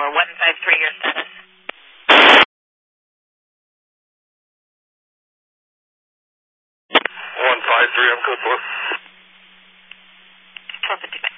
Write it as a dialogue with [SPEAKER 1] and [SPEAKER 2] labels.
[SPEAKER 1] Baltimore, 153, your status.
[SPEAKER 2] 153, I'm code 4.
[SPEAKER 1] 1255.